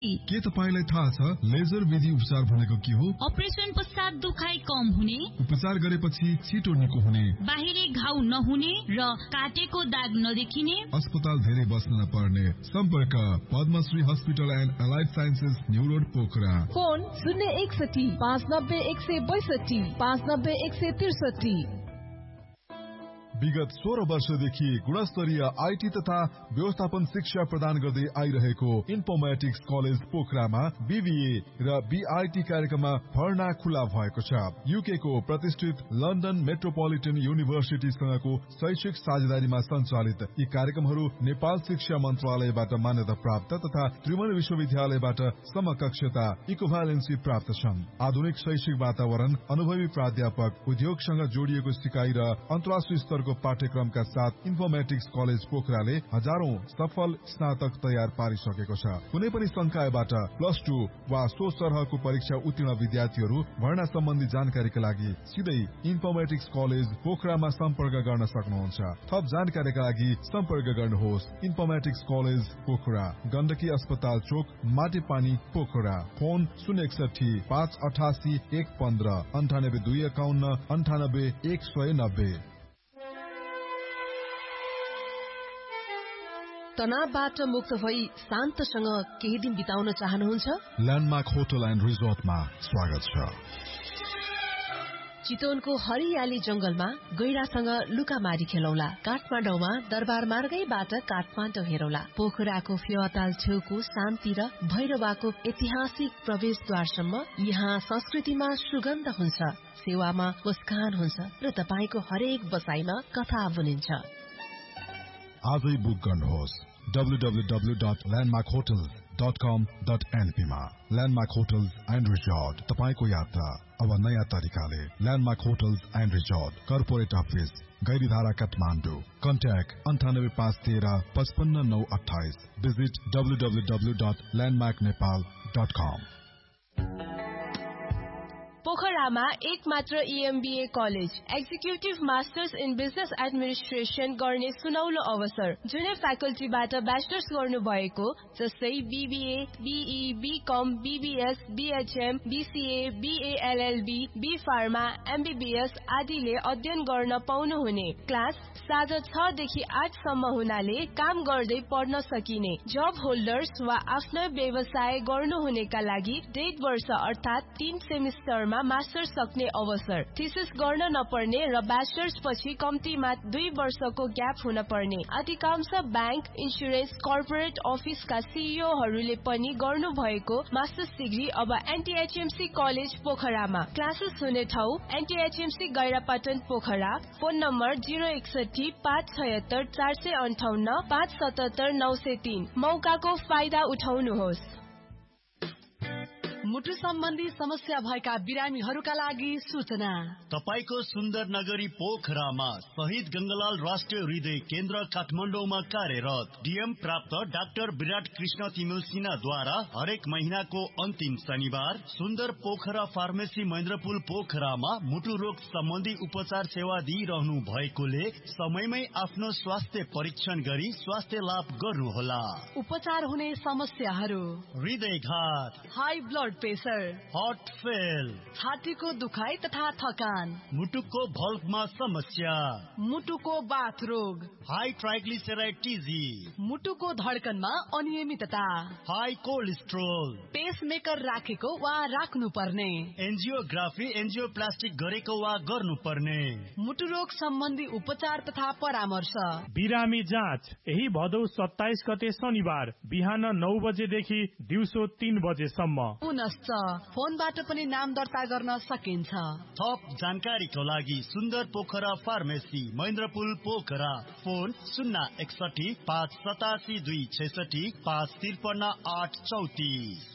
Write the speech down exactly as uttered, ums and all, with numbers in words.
के तपाईलाई थाहा छ लेजर विधि उपचार भनेको के हो? अपरेसन पश्चात दुखाइ कम हुने, उपचार गरेपछि छिटो निको हुने, बाहिरी घाउ नहुने र काटेको दाग नदेखिने, अस्पताल धेरै बस्न नपर्ने। सम्पर्क Padmashri hospital and allied sciences new road Pokhara. Phone शून्य एकसठी पाँच नब्बे एक सय बैसठी पाँच नब्बे एक सय त्रिसठी। विगत सोह्र वर्षदेखि गुणस्तरीय आईटी तथा व्यवस्थापन शिक्षा प्रदान गर्दै आइरहेको इन्फर्मेटिक्स कलेज पोखरामा बीबीए र बीआईटी कार्यक्रममा भर्ना खुला भएको छ। यूके को प्रतिष्ठित लन्डन मेट्रोपोलिटन युनिभर्सिटीसँगको शैक्षिक साझेदारीमा सञ्चालित यी कार्यक्रमहरू नेपाल शिक्षा मन्त्रालयबाट मान्यता प्राप्त तथा त्रिभुवन विश्वविद्यालयबाट समकक्षता इक्विभ्यालेन्सी प्राप्त छन्। आधुनिक शैक्षिक वातावरण, अनुभवी प्राध्यापक, उद्योगसँग जोडिएको सिकाइ र अन्तर्राष्ट्रिय स्तरको पाठ्यक्रमका साथ इन्फर्मेटिक्स कलेज पोखराले हजारौं सफल स्नातक तयार पारिसकेको छ। कुनै पनि संकायबाट प्लस टू वा सो सरहको परीक्षा उत्तीर्ण विद्यार्थीहरू भर्ना सम्बन्धी जानकारीका लागि सिधै इन्फर्मेटिक्स कलेज पोखरामा सम्पर्क गर्न सक्नुहुन्छ। थप जानकारीका लागि सम्पर्क गर्नुहोस् इन्फर्मेटिक्स कलेज पोखरा, गण्डकी अस्पताल चोक, माटेपानी पोखरा। फोन शून्य एकसठी पाँच अठासी एक पन्ध्र अन्ठानब्बे दुई एकाउन्न अन्ठानब्बे एक सय नब्बे। तनावबाट मुक्त भई शान्तसँग केही दिन बिताउन चाहनुहुन्छ? ल्यान्डमार्क होटल एन्ड रिजोर्टमा स्वागत छ। चितवनको हरियाली जंगलमा गैरासँग लुकामारी खेलौला। काठमाडौँमा दरबार मार्गैबाट काठमाडौँ हेरौला। पोखराको फेवाताल छेउको शान्ति र भैरवाको ऐतिहासिक प्रवेशद्वारसम्म यहाँ संस्कृतिमा सुगन्ध हुन्छ, सेवामा मुस्कान हुन्छ र तपाईको हरेक बसाइमा कथा बुनिन्छ। आजै बुक गर्नुहोस् W W W dot landmark hotels dot कम डट एनपी मा। ल्यान्डमार्क होटल्स एन्ड रिजोर्ट, तपाईको यात्रा अब नयाँ तरिकाले। Landmark hotels and resort, corporate office, Gairidhara, Kathmandu. Contact अन्ठानब्बे पाँच तेह्र पचपन्न नौ अठाइस। Visit W W W dot landmark Nepal dot कम। पोखरामा एक मात्र ईएमबीए college, executive masters in business administration गर्ने सुनौलो अवसर। जुनै फ्याकल्टीबाट ब्याचलर्स गर्नु भएको जस्तै BBA, be, become, BBS, BHM, BCA, BLLB, be pharma, MBBS आदिले अध्ययन गर्न पाउनुहुने। क्लास साँझ छ देखि आठ सम्म हुनाले काम गर्दै पढ्न सकिने। जब होल्डर्स वा आफ्नो व्यवसाय गर्नुहुनेका लागि डेढ वर्ष अर्थात तीन सेमिस्टरमा मास्टर्स सक्ने अवसर। थिसिस गर्न नपर्ने र ब्याचलर्स पछि कम्तीमा दुई वर्षको ग्याप हुन पर्ने। अधिकांश ब्याङ्क, इन्सुरेन्स, कर्पोरेट अफिसका सीईओहरूले पनि गर्नु भएको मास्टर्स डिग्री अब एनटीएचएमसी कलेज पोखरामा। क्लासेस हुने ठाउँ एनटीएचएमसी गैरापटन पोखरा। फोन नम्बर जिरो एकसठी पाँच छयत्तर चार सय अन्ठाउन्न पाँच सतहत्तर नौ सय तीन। मौकाको फाइदा उठाउनुहोस्। मुटु सम्बन्धी समस्या भएका बिरामीहरूका लागि सूचना। तपाईको सुन्दर नगरी पोखरामा शहीद गंगालाल राष्ट्रिय हृदय केन्द्र काठमाडौँमा कार्यरत डीएम प्राप्त डाक्टर विराट कृष्ण तिमिल सिन्हाद्वारा हरेक महिनाको अन्तिम शनिबार सुन्दर पोखरा फार्मेसी महेन्द्रपुल पोखरामा मुटु रोग सम्बन्धी उपचार सेवा दिइरहनु भएकोले समयमै आफ्नो स्वास्थ्य परीक्षण गरी स्वास्थ्य लाभ गर्नुहोला। उपचार हुने समस्याहरू: हृदयघात, high blood pressure, heart fail, छातीको दुखाइ तथा थकान, मुटुको भल्भमा समस्या, मुटुको बाथ रोग, हाई ट्राइग्लिसराइड टिजी, मुटुको धड्कनमा अनियमितता, हाई कोलेस्ट्रोल, पेसमेकर राखेको वा राख्नु पर्ने, एन्जियोग्राफी एन्जियोप्लास्टिक गरेको वा गर्नुपर्ने, मुटु रोग सम्बन्धी उपचार तथा परामर्श। बिरामी जाँच यही भदौ सत्ताइस गते शनिबार बिहान नौ बजेदेखि दिउँसो तीन बजेसम्म। पुनश्च फोनबाट पनि नाम दर्ता गर्न सकिन्छ। थप जानकारीको लागि सुन्दर पोखरा फार्मेसी महेन्द्रपुल पोखरा। फोन शून्य एकसठी पाँच सतासी दुई छैसठी पाँच त्रिपन्न आठ चौतिस।